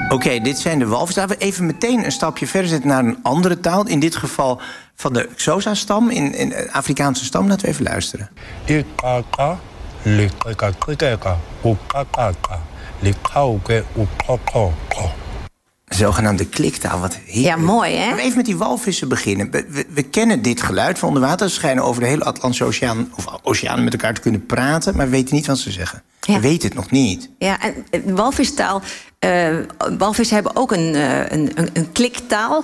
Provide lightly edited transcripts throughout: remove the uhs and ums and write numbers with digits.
Oké, dit zijn de walvissen. Laten we even meteen een stapje verder zetten naar een andere taal. In dit geval van de Xhosa-stam, in de Afrikaanse stam. Laten we even luisteren. Zogenaamde kliktaal, wat heerlijk. Ja, mooi, hè? Laten we even met die walvissen beginnen. We kennen dit geluid van onder water. Ze schijnen over de hele Atlantische Oceaan of oceanen met elkaar te kunnen praten, maar we weten niet wat ze zeggen. Ja. We weten het nog niet. Ja, en walvistaal. Walvissen hebben ook een kliktaal.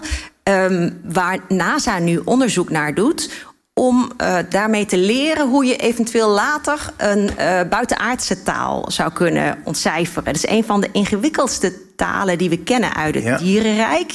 Waar NASA nu onderzoek naar doet. Om daarmee te leren hoe je eventueel later een buitenaardse taal zou kunnen ontcijferen. Dat is een van de ingewikkeldste talen die we kennen uit het dierenrijk.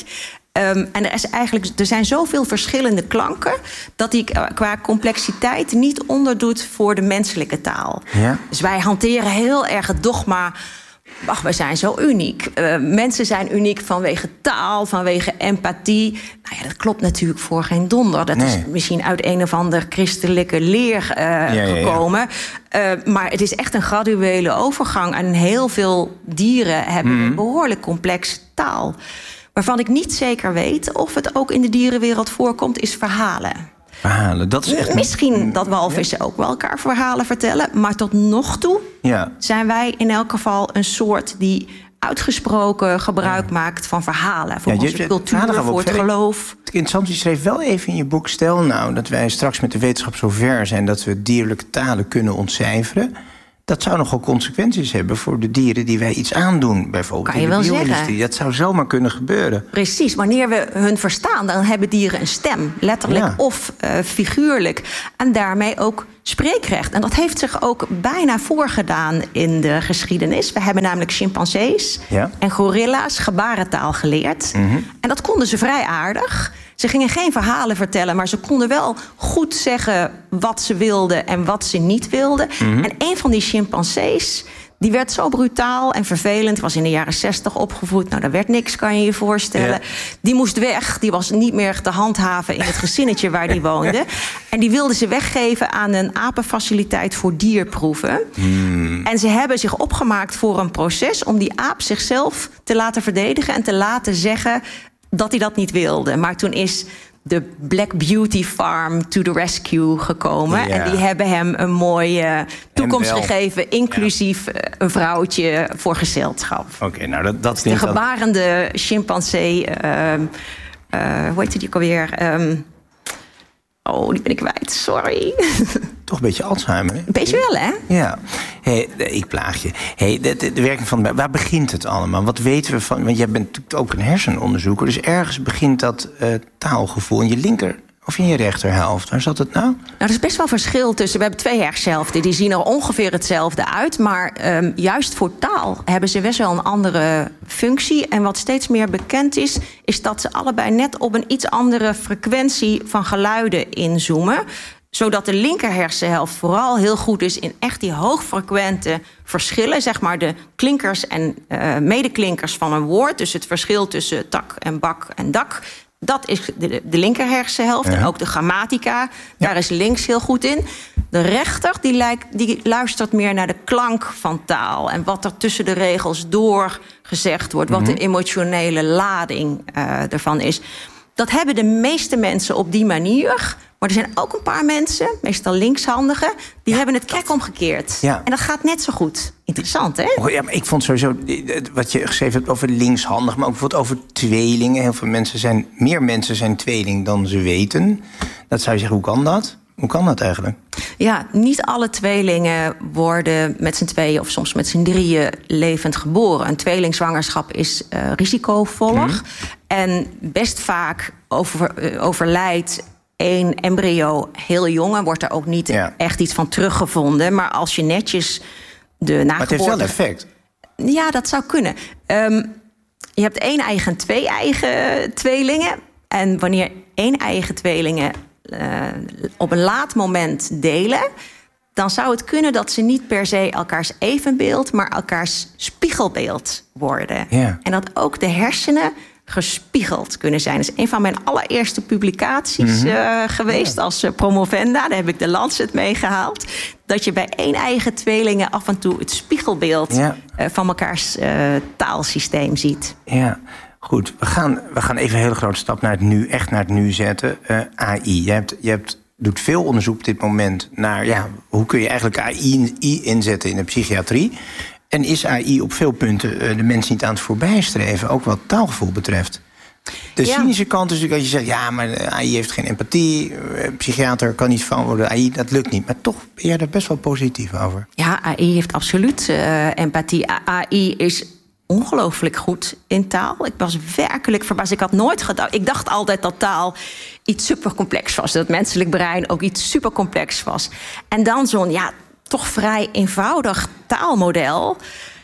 En er zijn zoveel verschillende klanken dat die qua complexiteit niet onderdoet voor de menselijke taal. Ja. Dus wij hanteren heel erg het dogma. Ach, we zijn zo uniek. Mensen zijn uniek vanwege taal, vanwege empathie. Nou ja, dat klopt natuurlijk voor geen donder. Dat is misschien uit een of ander christelijke leer gekomen. Maar het is echt een graduele overgang. En heel veel dieren hebben een behoorlijk complexe taal. Waarvan ik niet zeker weet of het ook in de dierenwereld voorkomt, is verhalen. Verhalen, dat is echt... Misschien dat walvissen ook wel elkaar verhalen vertellen. Maar tot nog toe zijn wij in elk geval een soort die uitgesproken gebruik maakt van verhalen. Voor onze cultuur, voor het geloof. Het interessant, je schreef wel even in je boek, stel nou dat wij straks met de wetenschap zo ver zijn dat we dierlijke talen kunnen ontcijferen. Dat zou nogal consequenties hebben voor de dieren die wij iets aandoen. Bijvoorbeeld kan je wel zeggen. Dat zou zomaar kunnen gebeuren. Precies, wanneer we hun verstaan, dan hebben dieren een stem. Letterlijk of figuurlijk. En daarmee ook spreekrecht. En dat heeft zich ook bijna voorgedaan in de geschiedenis. We hebben namelijk chimpansees en gorilla's gebarentaal geleerd. En dat konden ze vrij aardig. Ze gingen geen verhalen vertellen, maar ze konden wel goed zeggen wat ze wilden en wat ze niet wilden. En een van die chimpansees, die werd zo brutaal en vervelend. Was in de jaren 60 opgevoed. Nou, daar werd niks, kan je je voorstellen. Ja. Die moest weg. Die was niet meer te handhaven in het gezinnetje waar die woonde. En die wilden ze weggeven aan een apenfaciliteit voor dierproeven. En ze hebben zich opgemaakt voor een proces om die aap zichzelf te laten verdedigen en te laten zeggen dat hij dat niet wilde. Maar toen is de Black Beauty Farm to the rescue gekomen. Ja. En die hebben hem een mooie toekomst gegeven, inclusief een vrouwtje voor gezelschap. Oké, nou dat de gebarende chimpansee, hoe heet die ook alweer? Die ben ik kwijt, sorry. Toch een beetje Alzheimer, hè? Een beetje wel, hè? Ja. Hey, ik plaag je. Hey, de werking van... Waar begint het allemaal? Wat weten we van... Want jij bent natuurlijk ook een hersenonderzoeker. Dus ergens begint dat taalgevoel in je linker of in je rechterhelft. Waar zat het nou? Nou, er is best wel verschil tussen... We hebben 2 hersenhelften. Die zien er ongeveer hetzelfde uit. Maar juist voor taal hebben ze best wel een andere functie. En wat steeds meer bekend is dat ze allebei net op een iets andere frequentie van geluiden inzoomen. Zodat de linker hersenhelft vooral heel goed is in echt die hoogfrequente verschillen. Zeg maar de klinkers en medeklinkers van een woord. Dus het verschil tussen tak en bak en dak. Dat is de linker hersenhelft. En ook de grammatica, daar is links heel goed in. De rechter die luistert meer naar de klank van taal. En wat er tussen de regels door gezegd wordt. Wat de emotionele lading ervan is. Dat hebben de meeste mensen op die manier. Maar er zijn ook een paar mensen, meestal linkshandigen, die hebben het krek omgekeerd. Ja. En dat gaat net zo goed. Interessant, hè? Ja, maar ik vond sowieso wat je geschreven hebt over linkshandig, maar ook bijvoorbeeld over tweelingen. Heel veel mensen meer mensen zijn tweeling dan ze weten. Dat zou je zeggen, hoe kan dat? Hoe kan dat eigenlijk? Ja, niet alle tweelingen worden met z'n tweeën of soms met z'n drieën levend geboren. Een tweelingzwangerschap is risicovoller. En best vaak overlijdt 1 embryo heel jong en wordt er ook niet echt iets van teruggevonden. Maar als je netjes de nageboorte... Maar het heeft wel effect. Ja, dat zou kunnen. Je hebt 1 eigen en 2 eigen tweelingen. En wanneer 1 eigen tweelingen op een laat moment delen, dan zou het kunnen dat ze niet per se elkaars evenbeeld, maar elkaars spiegelbeeld worden. Ja. En dat ook de hersenen gespiegeld kunnen zijn. Dat is een van mijn allereerste publicaties geweest als promovenda. Daar heb ik de Lancet mee gehaald. Dat je bij eigen tweelingen af en toe het spiegelbeeld van elkaars taalsysteem ziet. Ja, goed. We gaan even een hele grote stap naar het nu, echt naar het nu zetten. AI. Je doet veel onderzoek op dit moment naar hoe kun je eigenlijk AI inzetten in de psychiatrie. En is AI op veel punten de mens niet aan het voorbijstreven, ook wat taalgevoel betreft? De cynische kant is natuurlijk dat je zegt, maar AI heeft geen empathie, psychiater kan niet van worden, AI, dat lukt niet. Maar toch ben jij er best wel positief over. Ja, AI heeft absoluut empathie. AI is ongelooflijk goed in taal. Ik was werkelijk verbaasd. Ik had nooit gedacht. Ik dacht altijd dat taal iets supercomplex was. Dat het menselijk brein ook iets supercomplex was. En dan zo'n toch vrij eenvoudig taalmodel.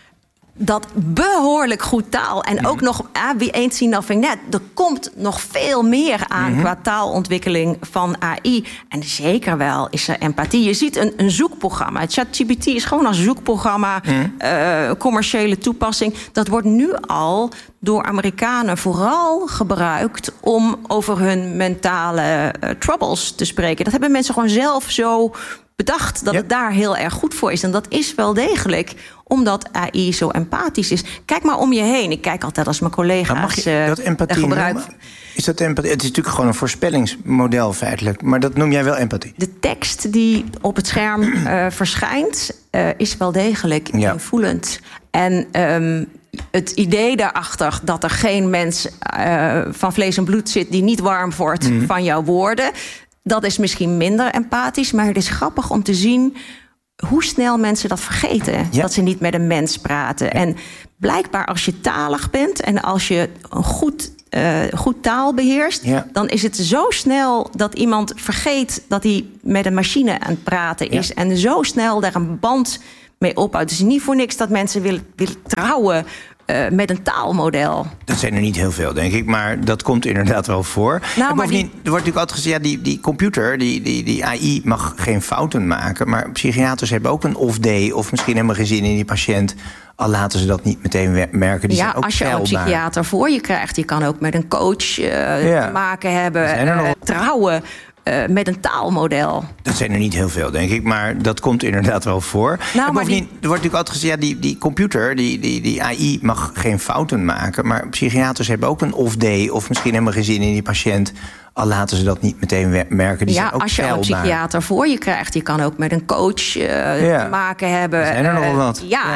Dat behoorlijk goed taal. En ook nog, wie eens zien of net, er komt nog veel meer aan qua taalontwikkeling van AI. En zeker wel is er empathie. Je ziet een zoekprogramma. ChatGPT is gewoon een zoekprogramma, commerciële toepassing. Dat wordt nu al door Amerikanen vooral gebruikt om over hun mentale troubles te spreken. Dat hebben mensen gewoon zelf zo bedacht dat het daar heel erg goed voor is. En dat is wel degelijk omdat AI zo empathisch is. Kijk maar om je heen. Ik kijk altijd als mijn collega's mag je dat empathie gebruiken. Is dat empathie? Het is natuurlijk gewoon een voorspellingsmodel feitelijk. Maar dat noem jij wel empathie? De tekst die op het scherm verschijnt is wel degelijk invoelend. En het idee daarachter dat er geen mens van vlees en bloed zit die niet warm wordt van jouw woorden, dat is misschien minder empathisch, maar het is grappig om te zien hoe snel mensen dat vergeten. Ja. Dat ze niet met een mens praten. Ja. En blijkbaar als je talig bent en als je een goed taal beheerst, dan is het zo snel dat iemand vergeet dat hij met een machine aan het praten is. Ja. En zo snel daar een band mee ophoudt. Het is niet voor niks dat mensen willen trouwen met een taalmodel. Dat zijn er niet heel veel, denk ik. Maar dat komt inderdaad wel voor. En bovendien, er wordt natuurlijk altijd gezegd, die computer, die AI mag geen fouten maken. Maar psychiaters hebben ook een off-day of misschien helemaal geen zin in die patiënt. Al laten ze dat niet meteen merken. Die zijn ook als je een psychiater voor je krijgt. Je kan ook met een coach te maken hebben. Trouwen met een taalmodel. Dat zijn er niet heel veel, denk ik. Maar dat komt inderdaad wel voor. En bovendien, er wordt natuurlijk altijd gezegd, die computer, die AI mag geen fouten maken. Maar psychiaters hebben ook een off-day of misschien helemaal geen zin in die patiënt. Al laten ze dat niet meteen merken. Die zijn ook als je een psychiater voor je krijgt. Je kan ook met een coach te maken hebben. Er zijn er nog wel wat.